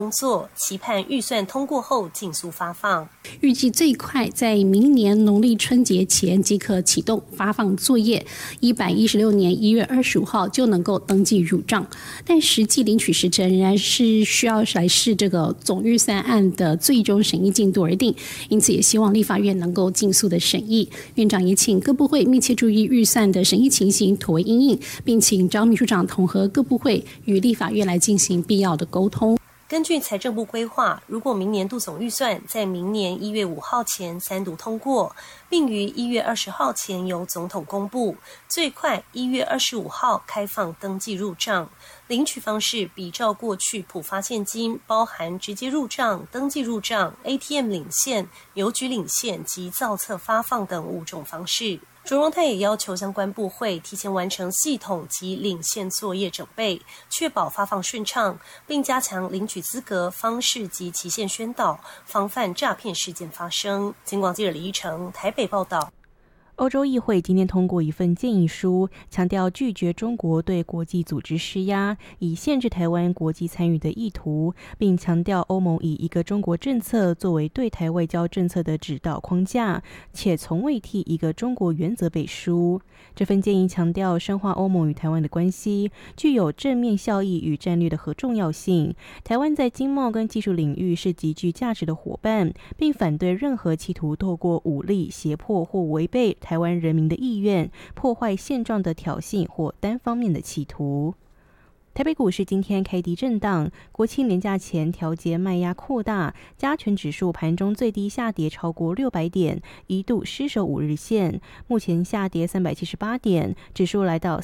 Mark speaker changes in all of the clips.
Speaker 1: 工作，期盼预算通过后尽速发放。
Speaker 2: 预计最快在明年农历春节前即可启动发放作业，116年1月25号就能够登记入账。但实际领取时程仍然是需要来视这个总预算案的最终审议进度而定，因此也希望立法院能够尽速的审议。院长也请各部会密切注意预算的审议情形，妥为因应，并请张秘书长统合各部会与立法院来进行必要的沟通。
Speaker 1: 根据财政部规划，如果明年度总预算在明年1月5号前3读通过，并于1月20号前由总统公布，最快1月25号开放登记入账。领取方式比照过去普发现金，包含直接入账、登记入账、ATM 领现、邮局领现及造册发放等5种方式。卓荣泰也要求相关部会提前完成系统及领现作业整备，确保发放顺畅，并加强领取资格、方式及期限宣导，防范诈骗事件发生。警广记者李依成台北报道。
Speaker 3: 欧洲议会今天通过一份建议书，强调拒绝中国对国际组织施压，以限制台湾国际参与的意图，并强调欧盟以一个中国政策作为对台外交政策的指导框架，且从未替一个中国原则背书。这份建议强调深化欧盟与台湾的关系具有正面效益与战略的和重要性，台湾在经贸跟技术领域是极具价值的伙伴，并反对任何企图透过武力胁迫或违背台湾人民的意愿、破坏现状的挑衅或单方面的企图。台北股市今天开低震荡，国庆连假前调节卖压扩大，加权指数盘中最低下跌超过600点，一度失守5日线，目前下跌378点，指数来到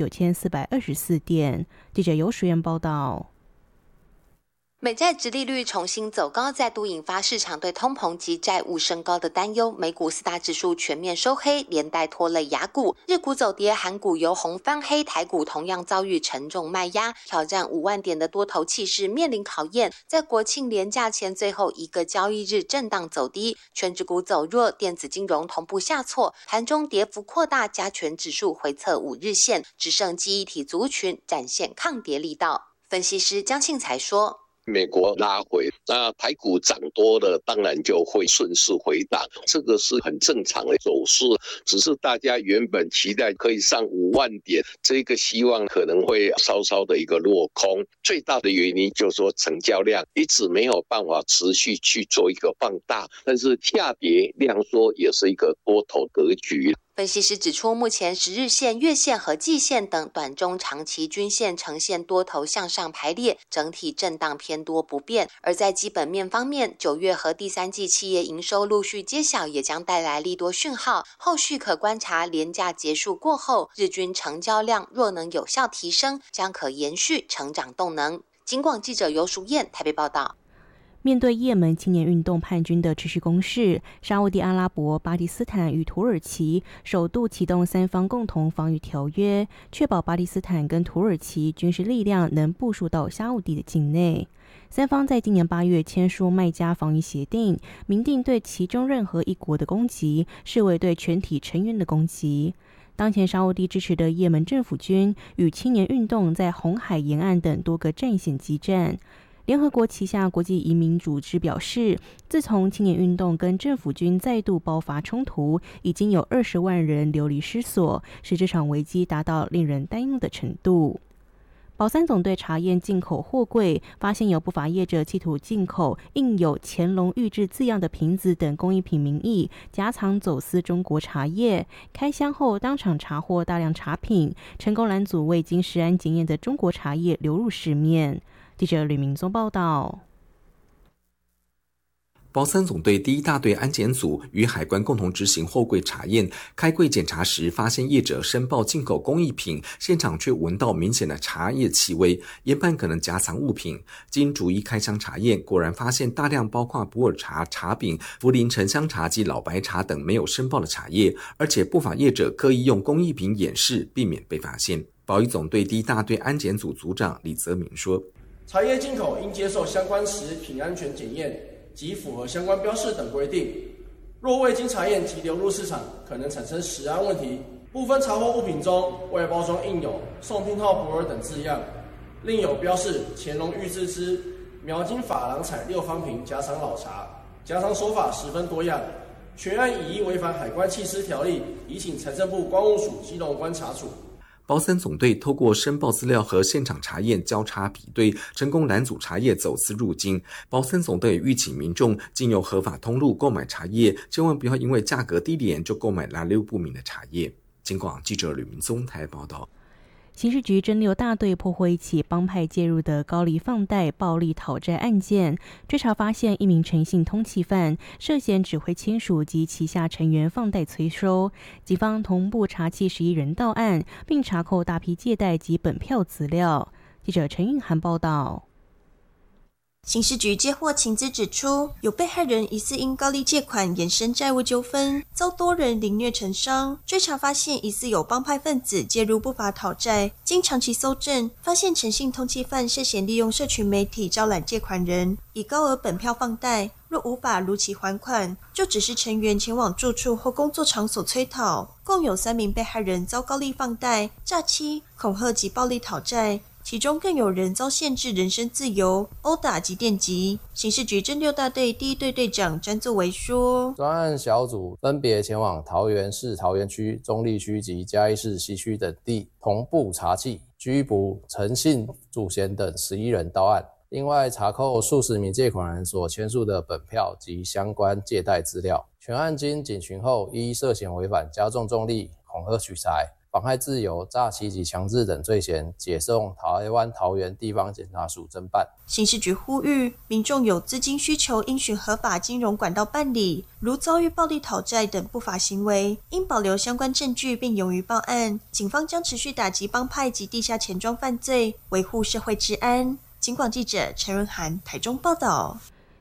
Speaker 3: 49424点。记者游淑燕报道。
Speaker 4: 美债殖利率重新走高，再度引发市场对通膨及债务升高的担忧。美股4大指数全面收黑，连带拖累亚股。日股走跌，韩股由红翻黑，台股同样遭遇沉重卖压，挑战5万点的多头气势面临考验。在国庆连假前最后一个交易日震荡走低，权值股走弱，电子金融同步下挫，盘中跌幅扩大，加权指数回测5日线，只剩记忆体族群展现抗跌力道。分析师江庆才说，
Speaker 5: 美国拉回，那台股涨多了，当然就会顺势回档，这个是很正常的走势。只是大家原本期待可以上5万点，这个希望可能会稍稍的一个落空。最大的原因就是说成交量一直没有办法持续去做一个放大，但是下跌量缩也是一个多头格局。
Speaker 4: 分析师指出，目前10日线、月线和季线等短中长期均线呈现多头向上排列，整体震荡偏多不变。而在基本面方面，9月和第3季企业营收陆续揭晓，也将带来利多讯号。后续可观察连假结束过后，日均成交量若能有效提升，将可延续成长动能。警广记者游淑燕台北报道。
Speaker 3: 面对也门青年运动叛军的持续攻势，沙烏地阿拉伯、巴基斯坦与土耳其首度启动3方共同防御条约，确保巴基斯坦跟土耳其军事力量能部署到沙烏地的境内。3方在今年8月签署麦加防御协定，明定对其中任何一国的攻击视为对全体成员的攻击。当前沙烏地支持的也门政府军与青年运动在红海沿岸等多个战线激战。联合国旗下国际移民组织表示，自从青年运动跟政府军再度爆发冲突，已经有20万人流离失所，使这场危机达到令人担忧的程度。保三总队查验进口货柜，发现有不法业者企图进口印有乾隆御制字样的瓶子等工艺品名义，夹藏走私中国茶叶。开箱后当场查获大量茶品，成功拦阻未经食安检验的中国茶叶流入市面。记者吕明宗报道。
Speaker 6: 保三总队第1大队安检组与海关共同执行货柜查验，开柜检查时发现业者申报进口工艺品，现场却闻到明显的茶叶气味，研判可能夹藏物品。经逐一开箱查验，果然发现大量包括普洱茶、茶饼、涪陵沉香茶及老白茶等没有申报的茶叶，而且不法业者刻意用工艺品掩饰，避免被发现。保一总队第1大队安检组组长李泽明说，
Speaker 7: 茶叶进口应接受相关食品安全检验及符合相关标示等规定，若未经查验即流入市场，可能产生食安问题。部分查获物品中外包装印有宋聘号普洱等字样，另有标示乾隆御制之描金珐琅彩6方瓶加长老茶，加长手法十分多样。全案以违反海关緝私条例，已请财政部关务署基隆关查处。
Speaker 6: 保三总队透过申报资料和现场查验交叉比对，成功拦阻茶叶走私入境。保三总队预请民众经由合法通路购买茶叶，千万不要因为价格低廉就购买来路不明的茶叶。警广记者吕明宗台报道。
Speaker 3: 刑事局侦6大队破获一起帮派介入的高利放贷、暴力讨债案件，追查发现一名陈姓通缉犯涉嫌指挥亲属及旗下成员放贷催收，警方同步查缉11人到案，并查扣大批借贷及本票资料。记者陈韵涵报道。
Speaker 8: 刑事局接获情资指出，有被害人疑似因高利借款衍生债务纠纷，遭多人凌虐成伤。追查发现，疑似有帮派分子介入不法讨债。经长期搜证，发现陈姓通缉犯涉嫌利用社群媒体招揽借款人，以高额本票放贷，若无法如期还款，就指示成员前往住处或工作场所催讨。共有3名被害人遭高利放贷、诈欺、恐吓及暴力讨债。其中更有人遭限制人身自由、殴打及电击。刑事局侦6大队第1队队长詹作维说：
Speaker 9: 专案小组分别前往桃园市桃园区、中坜区及嘉义市西区等地，同步查缉、拘捕陈姓祖贤等11人到案。另外查扣数十名借款人所签署的本票及相关借贷资料。全案经警询后，依涉嫌违反加重重利、恐吓取财、妨害自由、诈欺及强制等罪嫌，解送台湾桃园地方检察署侦办。
Speaker 8: 刑事局呼吁民众有资金需求，应循合法金融管道办理，如遭遇暴力讨债等不法行为，应保留相关证据并勇于报案。警方将持续打击帮派及地下钱庄犯罪，维护社会治安。警广记者陈润涵台中报道。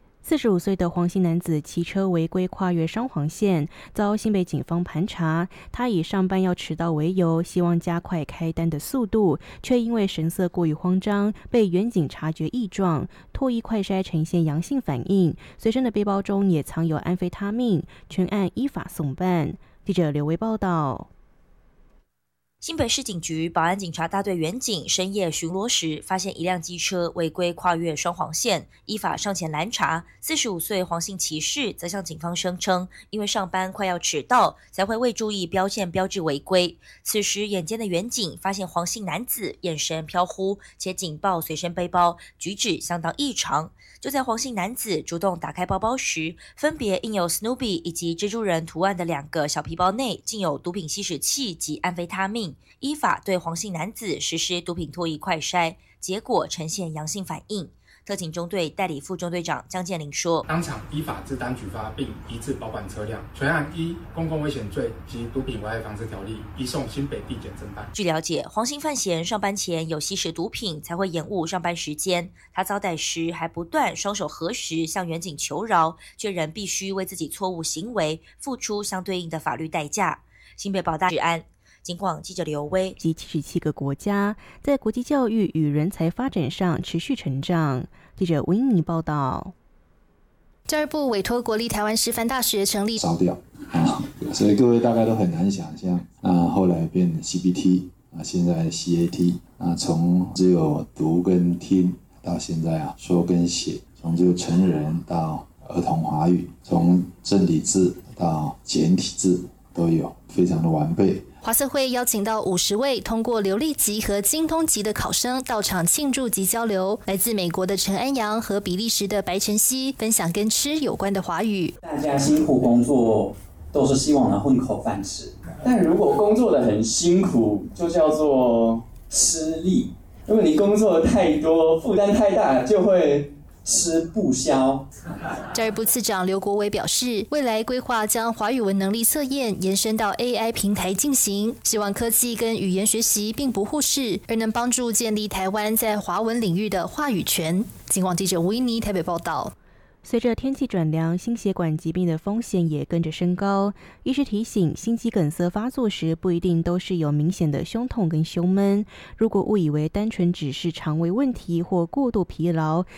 Speaker 3: 45岁的黄姓男子骑车违规跨越双黄线，遭新北警方盘查。他以上班要迟到为由，希望加快开单的速度，却因为神色过于慌张，被员警察觉异状，唾液快筛呈现阳性反应，随身的背包中也藏有安非他命，全案依法送办。记者刘维报道。
Speaker 10: 新北市警局保安警察大队员警深夜巡逻时，发现一辆机车违规跨越双黄线，依法上前拦查。45岁黄姓骑士则向警方声称，因为上班快要迟到，才会未注意标线标志违规。此时眼尖的员警发现黄姓男子眼神飘忽，且警报随身背包，举止相当异常。就在黄姓男子主动打开包包时，分别印有 Snoopy 以及蜘蛛人图案的2个小皮包内竟有毒品吸食器及安非他命，依法对黄姓男子实施毒品唾液快筛，结果呈现阳性反应。特警中队代理副中队长江建林说：
Speaker 11: 当场依法制单举发，并移至保管车辆，全案依公共危险罪及毒品危害防治条例移送新北地检侦办。
Speaker 10: 据了解，黄姓犯嫌上班前有吸食毒品，才会延误上班时间。他遭逮时还不断双手合十向员警求饶，却仍必须为自己错误行为付出相对应的法律代价。新北保大治安。警广记者刘威
Speaker 3: 及77个国家在国际教育与人才发展上持续成长。记者维尼报道。
Speaker 12: 教育部委托国立台湾师范大学成立
Speaker 13: 烧掉所以各位大概都很难想象后来变 CBT 现在 CAT 从只有读跟听到现在说跟写，从只有成人到儿童华语，从正体字到简体字都有，非常的完备。
Speaker 12: 华测会邀请到50位通过流利级和精通级的考生到场庆祝及交流。来自美国的陈安阳和比利时的白晨曦分享跟吃有关的华语。
Speaker 14: 大家辛苦工作都是希望能混口饭吃，但如果工作得很辛苦，就叫做吃力。如果你工作的太多，负担太大，就会吃不消。
Speaker 12: 教育部次长刘国伟表示，未来规划将华语文能力测验延伸到 AI 平台进行，希望科技跟语言学习并不互斥，而能帮助建立台湾在华文领域的话语权。警广记者维尼台北报道。
Speaker 3: 随着天气转凉，心血管疾病的风险也跟着升高。医师提醒，心肌梗塞发作时不一定都是有明显的胸痛跟胸闷，如果误以为单纯只是肠胃问题或过度疲劳，